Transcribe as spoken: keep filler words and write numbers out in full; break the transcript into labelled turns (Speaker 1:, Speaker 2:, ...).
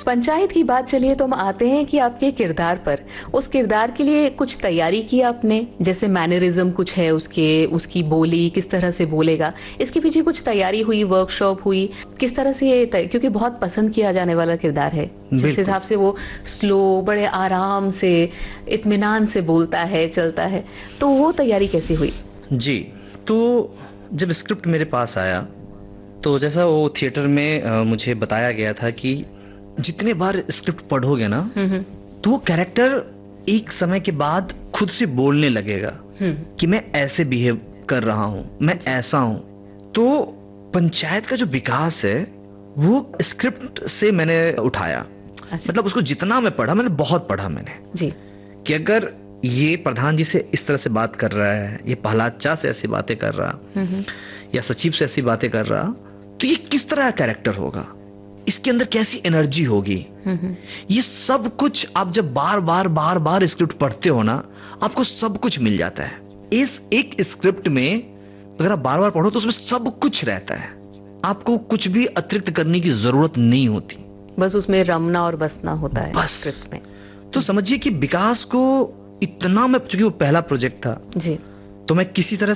Speaker 1: पंचायत की बात चलिए तो हम आते हैं कि आपके किरदार पर। उस किरदार के लिए कुछ तैयारी की आपने, जैसे मैनरिज्म कुछ है उसके, उसकी बोली किस तरह से बोलेगा, इसके पीछे कुछ तैयारी हुई, वर्कशॉप हुई, किस तरह से ये तय... क्योंकि बहुत पसंद किया जाने वाला किरदार है, जिस हिसाब से वो स्लो, बड़े आराम से, इत्मीनान से बोलता है, चलता है, तो वो तैयारी कैसी हुई?
Speaker 2: जी, तो जब स्क्रिप्ट मेरे पास आया तो जैसा वो थिएटर में आ, मुझे बताया गया था कि जितने बार स्क्रिप्ट पढ़ोगे ना तो वो कैरेक्टर एक समय के बाद खुद से बोलने लगेगा कि मैं ऐसे बिहेव कर रहा हूं, मैं ऐसा हूं। तो पंचायत का जो विकास है वो स्क्रिप्ट से मैंने उठाया। अच्छा। मतलब उसको जितना मैं पढ़ा, मैंने बहुत पढ़ा मैंने जी, कि अगर ये प्रधान जी से इस तरह से बात कर रहा है, ये प्रहलाद चा से ऐसी बातें कर रहा, या सचिव से ऐसी बातें कर रहा, तो ये किस तरह का कैरेक्टर होगा, इसके अंदर कैसी एनर्जी होगी। ये सब कुछ आप जब बार बार बार बार स्क्रिप्ट पढ़ते हो ना, आपको सब कुछ मिल जाता है। इस एक स्क्रिप्ट में अगर आप बार बार पढ़ो तो उसमें सब कुछ रहता है, आपको कुछ भी अतिरिक्त करने की जरूरत नहीं होती,
Speaker 1: बस उसमें रमना और बसना होता है
Speaker 2: बस
Speaker 1: स्क्रिप्ट में।
Speaker 2: तो समझिए कि विकास को इतना, मैं चूंकि वो पहला प्रोजेक्ट था जी, तो मैं किसी तरह